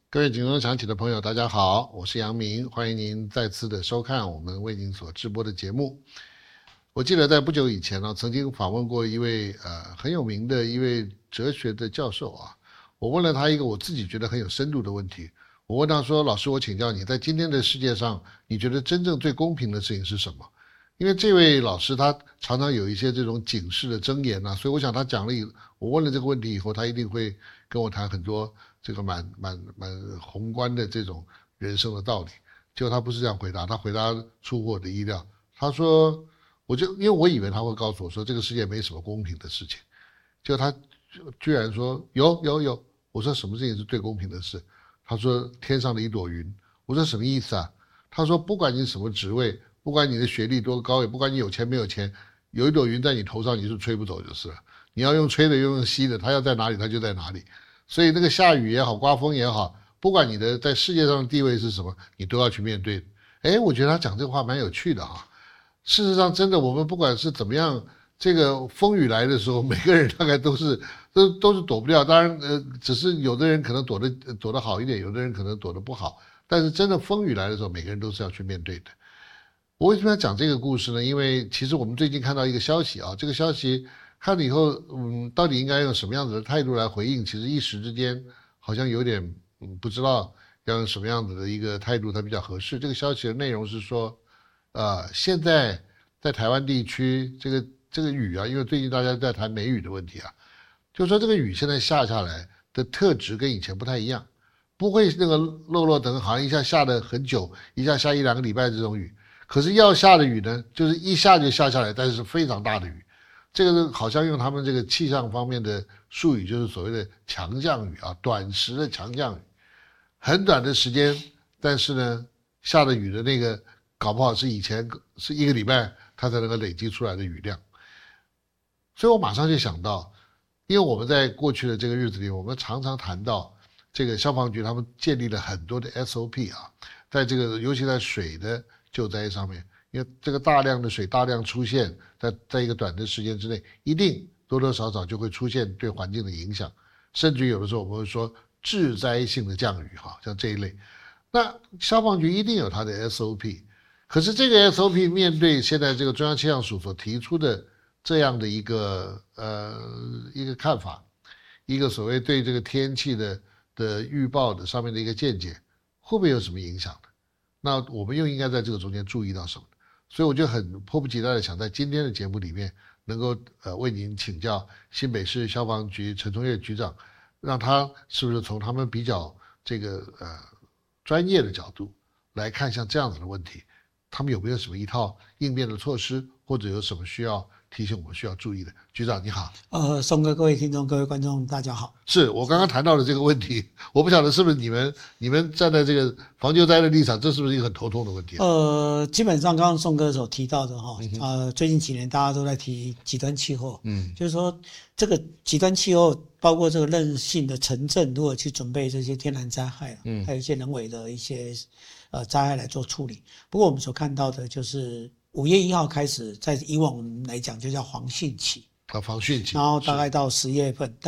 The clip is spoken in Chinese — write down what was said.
各位警钟响起的朋友，大家好，我是杨明，欢迎您再次的收看我们为您所直播的节目。我记得在不久以前呢，曾经访问过一位很有名的一位哲学的教授啊。我问了他一个我自己觉得很有深度的问题，我问他说：“老师，我请教你，在今天的世界上，你觉得真正最公平的事情是什么？”因为这位老师他常常有一些这种警示的箴言啊，所以我想他我问了这个问题以后，他一定会跟我谈很多这个蛮宏观的这种人生的道理。结果他不是这样回答，他回答出乎我的意料。他说，因为我以为他会告诉我说这个世界没什么公平的事情，结果他居然说有。我说什么事情是最公平的事？他说天上的一朵云。我说什么意思啊？他说不管你什么职位，不管你的学历多高，也不管你有钱没有钱，有一朵云在你头上，你是吹不走就是了。你要用吹的，用吸的，它要在哪里，它就在哪里。所以那个下雨也好，刮风也好，不管你的在世界上的地位是什么，你都要去面对。我觉得他讲这个话蛮有趣的哈。事实上，真的，我们不管是怎么样，这个风雨来的时候，每个人大概都是躲不掉。当然，只是有的人可能躲得好一点，有的人可能躲得不好。但是真的风雨来的时候，每个人都是要去面对的。我为什么要讲这个故事呢？因为其实我们最近看到一个消息啊，这个消息看了以后，到底应该用什么样子的态度来回应？其实一时之间好像有点不知道要用什么样子的一个态度才比较合适。这个消息的内容是说，现在在台湾地区这个雨啊，因为最近大家在谈梅雨的问题啊，就是说这个雨现在下下来的特质跟以前不太一样，不会那个漏等，好像一下下的很久，一下下一两个礼拜这种雨。可是要下的雨呢，就是一下就下下来，但是非常大的雨。这个好像用他们这个气象方面的术语，就是所谓的强降雨啊，短时的强降雨，很短的时间，但是呢，下的雨的那个搞不好是以前是一个礼拜它才能够累积出来的雨量。所以我马上就想到，因为我们在过去的这个日子里，我们常常谈到这个消防局他们建立了很多的 SOP 啊，在这个尤其在水的救灾上面，因为这个大量的水大量出现在一个短的时间之内，一定多多少少就会出现对环境的影响，甚至有的时候我们会说致灾性的降雨哈，像这一类。那消防局一定有它的 SOP， 可是这个 SOP 面对现在这个中央气象署所提出的这样的一个看法，一个所谓对这个天气的预报的上面的一个见解，会不会有什么影响呢？那我们又应该在这个中间注意到什么？所以我就很迫不及待的想在今天的节目里面能够为您请教新北市消防局陈崇业局长，让他是不是从他们比较这个专业的角度来看像这样子的问题，他们有没有什么一套应变的措施，或者有什么需要提醒我们需要注意的？局长你好。 松哥，各位听众，各位观众，大家好。 是我刚刚谈到的这个问题，我不晓得是不是你们站在这个防救灾的立场，这是不是一个很头痛的问题基本上刚刚宋哥所提到的最近几年大家都在提极端气候，就是说这个极端气候包括这个韧性的城镇如何去准备这些天然灾害，还有一些人为的一些灾害来做处理。不过我们所看到的就是5月1号开始，在以往我们来讲就叫防汛期。 防汛期， 然后大概到10月份，